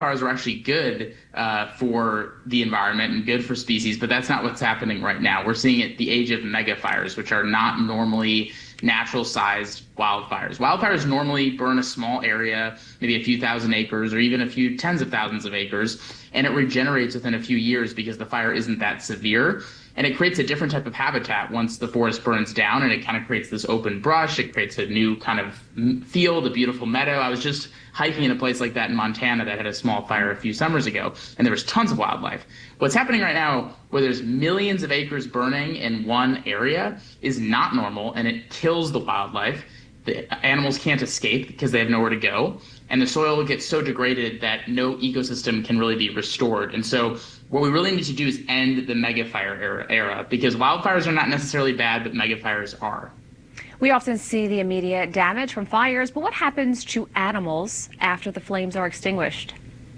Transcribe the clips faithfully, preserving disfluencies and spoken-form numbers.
Wildfires are actually good uh, for the environment and good for species, but that's not what's happening right now. We're seeing it the age of megafires, which are not normally natural sized wildfires. Wildfires normally burn a small area, maybe a few thousand acres or even a few tens of thousands of acres, and it regenerates within a few years because the fire isn't that severe. And it creates a different type of habitat once the forest burns down, and it kind of creates this open brush. It creates a new kind of field, a beautiful meadow. I was just hiking in a place like that in Montana that had a small fire a few summers ago, and there was tons of wildlife. What's happening right now, where there's millions of acres burning in one area, is not normal, and it kills the wildlife. The animals can't escape because they have nowhere to go, and the soil gets so degraded that no ecosystem can really be restored. And so what we really need to do is end the megafire era, era because wildfires are not necessarily bad, but megafires are. We often see the immediate damage from fires, but what happens to animals after the flames are extinguished?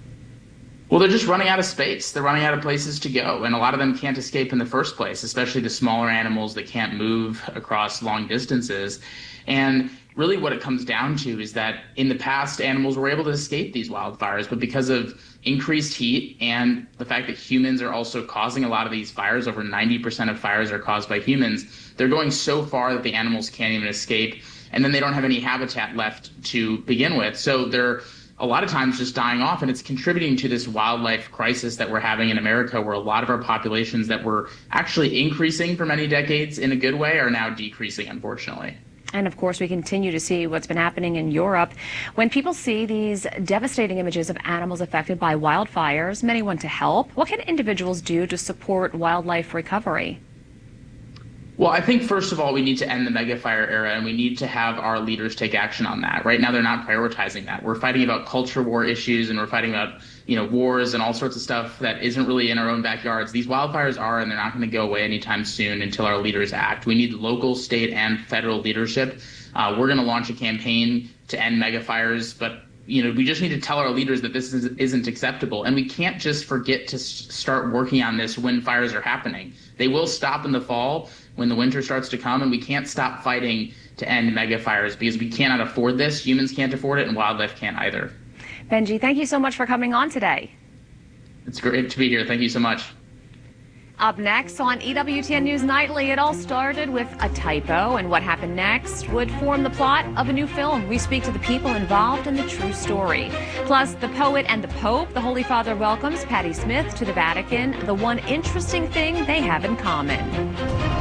Well, they're just running out of space. They're running out of places to go, and a lot of them can't escape in the first place, especially the smaller animals that can't move across long distances. And really what it comes down to is that in the past, animals were able to escape these wildfires, but because of increased heat and the fact that humans are also causing a lot of these fires, over ninety percent of fires are caused by humans, they're going so far that the animals can't even escape, and then they don't have any habitat left to begin with. So they're a lot of times just dying off, and it's contributing to this wildlife crisis that we're having in America, where a lot of our populations that were actually increasing for many decades in a good way are now decreasing, unfortunately. And of course, we continue to see what's been happening in Europe. When people see these devastating images of animals affected by wildfires, many want to help. What can individuals do to support wildlife recovery? Well, I think first of all, we need to end the megafire era, and we need to have our leaders take action on that. Right now, they're not prioritizing that. We're fighting about culture war issues, and we're fighting about, you know, wars and all sorts of stuff that isn't really in our own backyards. These wildfires are, and they're not going to go away anytime soon until our leaders act. We need local, state, and federal leadership. Uh, we're going to launch a campaign to end megafires, but you know, we just need to tell our leaders that this is, isn't acceptable. And we can't just forget to s- start working on this when fires are happening. They will stop in the fall when the winter starts to come, and we can't stop fighting to end megafires because we cannot afford this. Humans can't afford it, and wildlife can't either. Benji, thank you so much for coming on today. It's great to be here. Thank you so much. Up next on E W T N News Nightly, it all started with a typo, and what happened next would form the plot of a new film. We speak to the people involved in the true story. Plus, the poet and the Pope, the Holy Father welcomes Patti Smith to the Vatican, the one interesting thing they have in common.